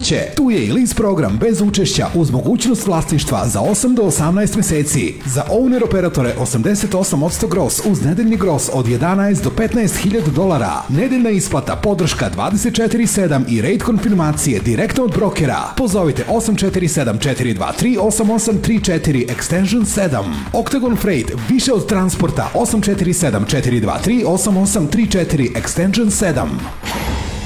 kuće. Tu je i lease program bez učešća uz mogućnost vlasništva za 8 do 18 meseci. Za owner operatore 88% gross uz nedeljni gross od 11 do 15.000 dolara. Nedeljna isplata, podrška 24/7 i rate konfirmacije direktno od brokera. Pozovite 847-423-8834 extension 7. Octagon Freight, više od transporta 847-423-8834 extension 7.